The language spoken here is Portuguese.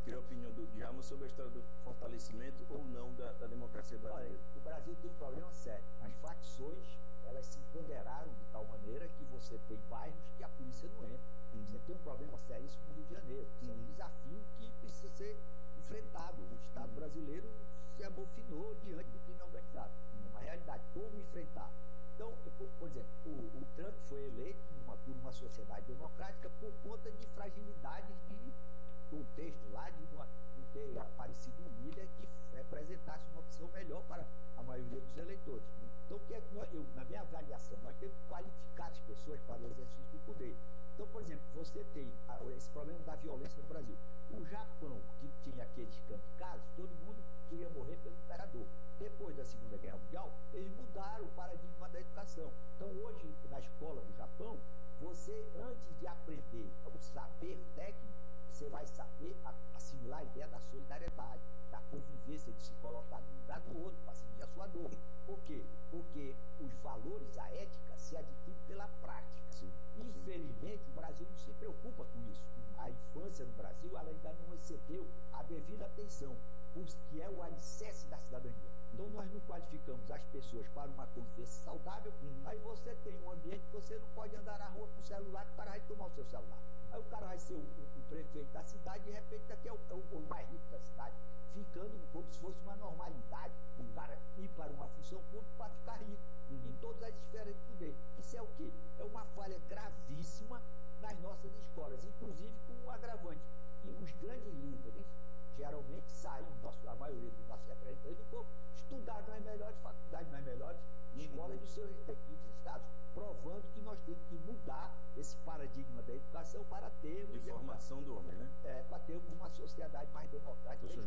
queria a opinião do Djalma sobre a história do fortalecimento ou não da democracia brasileira. Olha, o Brasil tem um problema sério. As facções, elas se empoderaram de tal maneira que você tem bairros que a polícia não entra. Você tem um problema sério isso no Rio de Janeiro. Isso é um desafio que precisa ser enfrentado. O Estado brasileiro se amofinou diante do crime organizado. É uma realidade. Como enfrentar? Então, por exemplo, o Trump foi eleito por uma sociedade democrática por conta de fragilidades de contexto lá, de não ter aparecido um líder que representasse uma opção melhor para a maioria dos eleitores. Então, o que é que na minha avaliação, nós temos que qualificar as pessoas para o exercício do poder. Então, por exemplo, você tem esse problema da violência no Brasil. O Japão, que tinha aqueles kamikazes, todo mundo queria morrer pelo imperador. Depois da Segunda Guerra Mundial, eles mudaram o paradigma da educação. Então, hoje, na escola do Japão, você, antes de aprender o saber técnico, você vai saber assimilar a ideia da solidariedade, da convivência, de se colocar no lugar do outro, para sentir a sua dor. Por quê? Porque os valores, a ética, se adquirem pela prática. Sim. Infelizmente, o Brasil não se preocupa com isso. A infância no Brasil, ela ainda não recebeu a devida atenção, que é o alicerce da cidadania. Então, nós não qualificamos as pessoas para uma convivência saudável. Aí você tem um ambiente que você não pode andar na rua com o celular, que o cara vai tomar o seu celular. Aí o cara vai ser o prefeito da cidade e de repente aqui é o mais rico da cidade, ficando como se fosse uma normalidade o cara ir para uma função pública para ficar rico, em todas as esferas de poder. Isso é o quê? É uma falha gravíssima nas nossas escolas, inclusive com um agravante. E os grandes líderes geralmente saem, a maioria dos nossos representantes do povo, estudaram nas melhores faculdades, nas melhores escolas dos seus respectivos estados, provando que nós temos que mudar esse paradigma da educação para termos... De formação do homem, né? Para termos uma sociedade mais democrática.